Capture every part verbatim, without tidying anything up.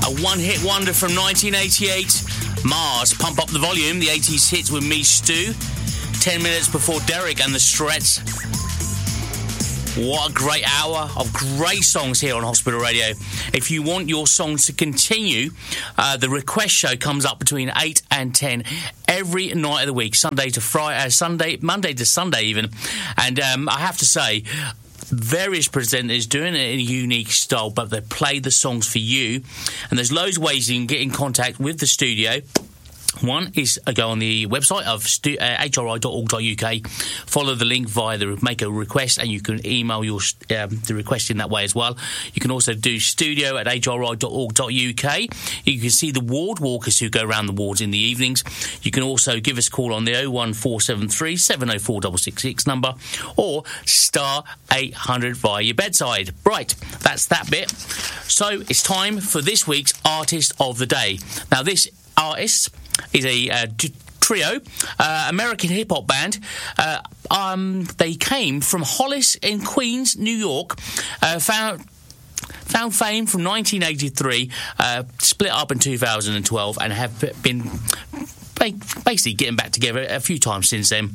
A one-hit wonder from nineteen eighty-eight. Mars, Pump Up the Volume, the eighties hits with me, Stu. Ten minutes before Derek and the Struts. What a great hour of great songs here on Hospital Radio. If you want your songs to continue, uh, the request show comes up between eight and ten every night of the week, Sunday to Friday, uh, Sunday, Monday to Sunday even. And um, I have to say, various presenters doing it in a unique style, but they play the songs for you. And there's loads of ways you can get in contact with the studio. One is uh, go on the website of stu- uh, h r i dot org dot u k, follow the link via the make a request, and you can email your um, the request in that way as well. You can also do studio at h r i dot org dot u k. You can see the ward walkers who go around the wards in the evenings. You can also give us a call on the oh one four seven three, seven oh four six six six number, or star eight hundred via your bedside. Right, that's that bit. So it's time for this week's Artist of the Day. Now, this artist is a uh, d- trio, uh, American hip-hop band. Uh, um, they came from Hollis in Queens, New York, uh, found... Found fame from nineteen eighty-three, uh, split up in two thousand twelve, and have been basically getting back together a few times since then.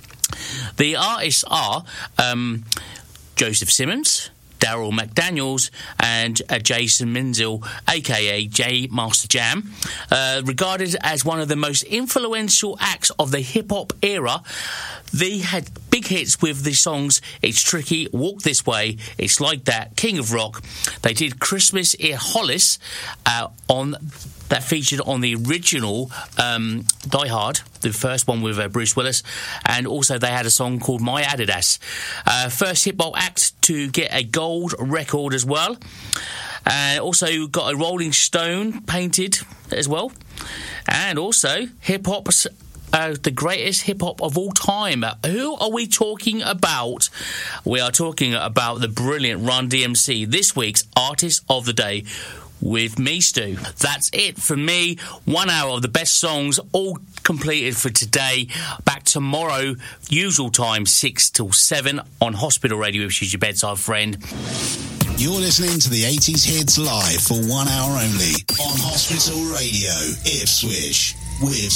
The artists are um, Joseph Simmons, Daryl McDaniels, and uh, Jason Menzel, a k a. J Master Jam. Uh, regarded as one of the most influential acts of the hip-hop era, they had big hits with the songs It's Tricky, Walk This Way, It's Like That, King of Rock. They did Christmas in Hollis uh, on... that featured on the original um, Die Hard, the first one with uh, Bruce Willis, and also they had a song called My Adidas. Uh, first hip-hop act to get a gold record as well. And uh, also got a Rolling Stone painted as well. And also hip-hop, uh, the greatest hip-hop of all time. Uh, who are we talking about? We are talking about the brilliant Run D M C, this week's Artist of the Day, with me, Stu. That's it for me. One hour of the best songs, all completed for today. Back tomorrow, usual time, six till seven on Hospital Radio, which is your bedside friend. You're listening to the eighties hits live for one hour only on Hospital Radio, Ipswich, with